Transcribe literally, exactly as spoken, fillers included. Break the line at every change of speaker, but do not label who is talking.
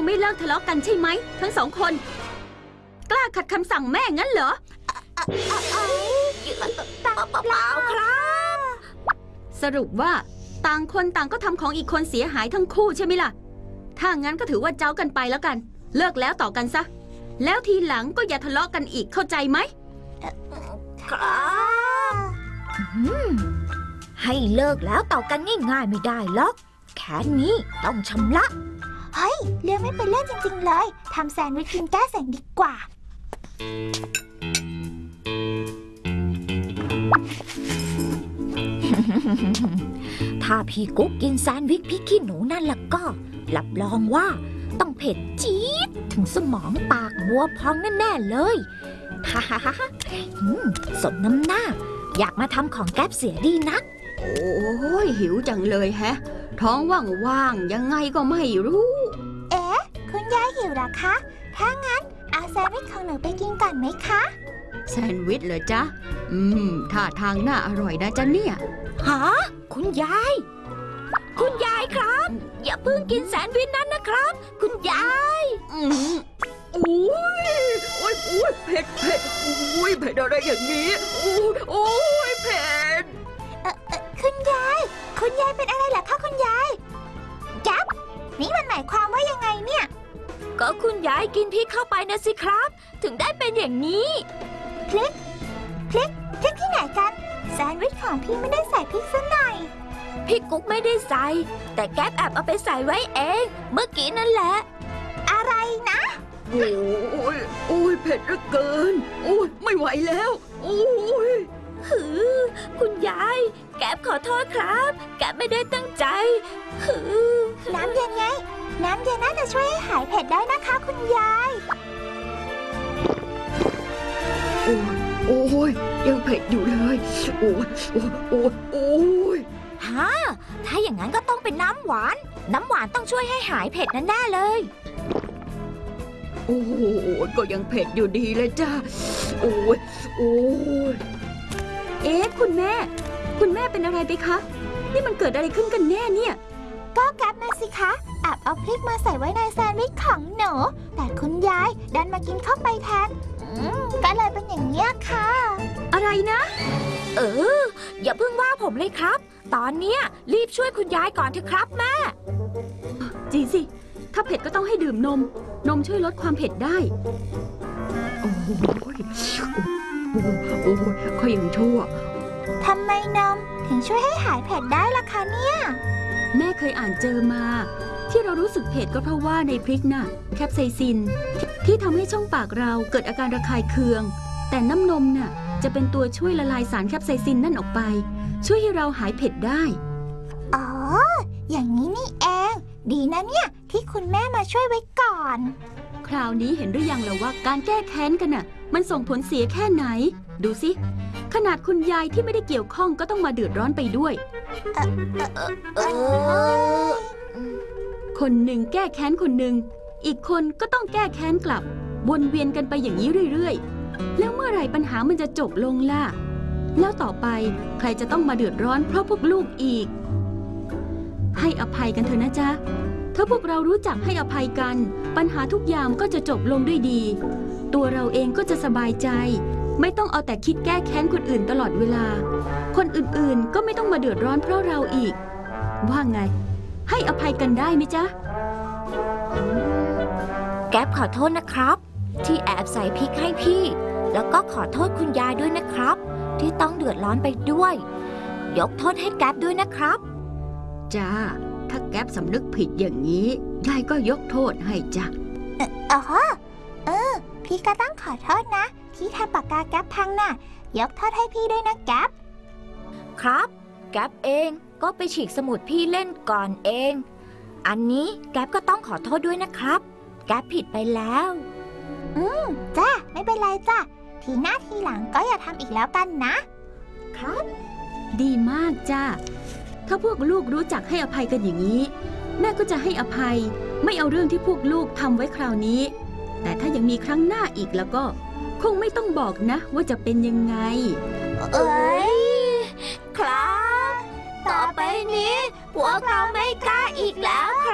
ไม่เลิกทะเลาะกันใช่ไหมทั้งสองคนกล้าขัดคำสั่งแม่งั้นเหรอ
เปล่าครับ
สรุปว่าต่างคนต่างก็ทำของอีกคนเสียหายทั้งคู่ใช่ไหมล่ะถ้างั้นก็ถือว่าเจ้ากันไปแล้วกันเลิกแล้วต่อกันซะแล้วทีหลังก็อย่าทะเลาะกันอีกเข้าใจไหม
ครับให้เลิกแล้วต่อกันง่ายๆไม่ได้หรอกแค่นี้ต้องชำระ
เฮ้ยเรื่องไม่เป็นเรื่องจริงๆเลยทำแซนด์วิชกินแก้เสียงดีกว่า
ถ้าพี่กุ๊กกินแซนด์วิชพริกขี้หนูนั่นล่ะก็รับรองว่าต้องเผ็ดจี๊ดถึงสมองปากบัวพองแน่ๆเลยฮ่าฮ่าฮ่าสมน้ำหน้าอยากมาทำของแก๊ปเสียดีนัก
โอ้ยหิวจังเลยแฮะท้องว่างๆยังไงก็ไม่รู้
เอ๊ะคุณยายหิวหรอคะถ้างั้นเอาแซนด์วิชของหนูไปกินก่อนไหมคะ
แซนด์วิชเหรอจ๊ะอืมท่าทางน่าอร่อยนะจ๊ะเนี่ย
ฮะคุณยายคุณยายครับอย่าเพิ่งกินแซนด์วิชนั้นนะครับคุณยาย
อืมโอ้ยโอ้ยโอ้ยเผ็ดเผ็ดโอ้ยเผ็ดอะไรอย่างนี้โอ้ยโอ้ยเผ็ด
เออเออคุณยายคุณยายเป็นอะไรเหรอคะคุณยายจับนี่มันหมายความว่ายังไงเนี่ย
ก็คุณยายกินพริกเข้าไปนะสิครับถึงได้เป็นอย่างนี้
พริกพริกพริกที่ไหนกันแซนด์วิชของพี่ไม่ได้ใส่พริกซะหน่อย
พี่กุ๊กไม่ได้ใส่แต่แก๊ปแอบเอาไปใส่ไว้เองเมื่อกี้นั่นแหละ
อะไรนะ
โอ้ยโอ้ยเผ็ดเหลือเกินโอ้ยไม่ไหวแล้วโอ้ย
หือคุณยายแก๊ปขอโทษครับแก๊ปไม่ได้ตั้งใจหือ
น้ำเย็นไงน้ำเย็นน่าจะช่วยให้หายเผ็ดได้นะคะคุณยาย
โอ้ยโอ้ยยังเผ็ดอยู่เลยโอ้ยโอ้ยโอ้ยโอ้ย
ฮะถ้าอย่างนั้นก็ต้องเป็นน้ำหวานน้ำหวานต้องช่วยให้หายเผ็ดแน่ๆเลย
โอ้ยก็ยังเผ็ดอยู่ดีเลยจ้าโอ้ยโอ้ยเอ๊ะคุณแม่คุณแม่เป็นอะไรไปคะนี่มันเกิดอะไรขึ้นกันแน่เนี่ย
ก็แก๊ปมาสิคะแอบเอาพริกมาใส่ไว้ในแซนด์วิชของหนูแต่คุณยายดันมากินเข้าไปแทนก็เลยเป็นอย่างนี้ค่ะ
อะไรนะ
เอออย่าเพิ่งว่าผมเลยครับตอนเนี้ยรีบช่วยคุณยายก่อนเถอะครับแม่
จริงสิถ้าเผ็ดก็ต้องให้ดื่มนมนมช่วยลดความเผ็ดได้โอ้ยโอ้ยโอ้ยค่อยยังชั่ว
ทำไมนมถึงช่วยให้หายเผ็ดได้ล่ะคะเนี่ย
แม่เคยอ่านเจอมาที่เรารู้สึกเผ็ดก็เพราะว่าในพริกน่ะแคปไซซินที่ทำให้ช่องปากเราเกิดอาการระคายเคืองแต่น้ำนมน่ะจะเป็นตัวช่วยละลายสารแคปไซซินนั่นออกไปช่วยให้เราหายเผ็ดได้
อ๋ออย่างนี้นี่เองดีนะเนี่ยที่คุณแม่มาช่วยไว้ก่อน
คราวนี้เห็นหรือยังล่ะว่าการแก้แค้นกันน่ะมันส่งผลเสียแค่ไหนดูสิขนาดคุณยายที่ไม่ได้เกี่ยวข้องก็ต้องมาเดือดร้อนไปด้วยเออเออเออคนหนึ่งแก้แค้นคนหนึ่งอีกคนก็ต้องแก้แค้นกลับวนเวียนกันไปอย่างนี้เรื่อยๆแล้วเมื่อไหร่ปัญหามันจะจบลงล่ะแล้วต่อไปใครจะต้องมาเดือดร้อนเพราะพวกลูกอีกให้อภัยกันเถอะนะจ๊ะถ้าพวกเรารู้จักให้อภัยกันปัญหาทุกอย่างก็จะจบลงด้วยดีตัวเราเองก็จะสบายใจไม่ต้องเอาแต่คิดแก้แค้นคนอื่นตลอดเวลาคนอื่นๆก็ไม่ต้องมาเดือดร้อนเพราะเราอีกว่าไงให้อภัยกันได้ไหมจ๊ะ
แก๊ปขอโทษนะครับที่แอบใส่พริกให้พี่แล้วก็ขอโทษคุณยายด้วยนะครับที่ต้องเดือดร้อนไปด้วยยกโทษให้แก๊ปด้วยนะครับ
จ้าถ้าแก๊ปสำนึกผิดอย่างนี้ยายก็ยกโทษให้จ้ะ
อ๋อเออพี่ก็ต้องขอโทษนะที่ทำปากกาแก๊ปพังน่ะยกโทษให้พี่ด้วยนะแก๊ป
ครับแก๊ปเองก็ไปฉีกสมุดพี่เล่นก่อนเองอันนี้แก๊ปก็ต้องขอโทษด้วยนะครับแก๊ปผิดไปแล้ว
อืมจ้าไม่เป็นไรจ้ะทีหน้าทีหลังก็อย่าทำอีกแล้วกันนะครับ
ดีมากจ้าถ้าพวกลูกรู้จักให้อภัยกันอย่างนี้แม่ก็จะให้อภัยไม่เอาเรื่องที่พวกลูกทำไว้คราวนี้แต่ถ้ายังมีครั้งหน้าอีกแล้วก็คงไม่ต้องบอกนะว่าจะเป็นยังไง
เอ้ยครับต่อไปนี้พวกเราไม่กล้าอีกแล้ว